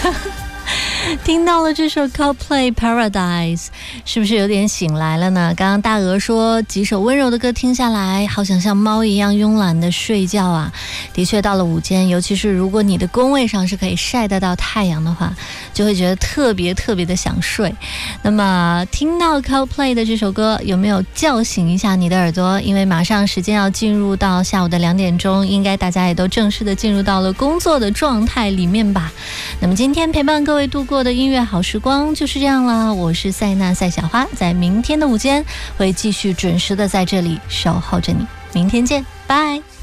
听到了这首 Coldplay Paradise， 是不是有点醒来了呢？刚刚大鹅说几首温柔的歌听下来，好想像猫一样慵懒的睡觉啊。的确到了午间，尤其是如果你的工位上是可以晒得到太阳的话，就会觉得特别的想睡。那么听到 Coldplay 的这首歌，有没有叫醒一下你的耳朵？因为马上时间要进入到下午的2点钟，应该大家也都正式的进入到了工作的状态里面吧。那么今天陪伴各位度过的音乐好时光就是这样了，我是赛娜赛小花，在明天的午间会继续准时的在这里守候着你，明天见，拜。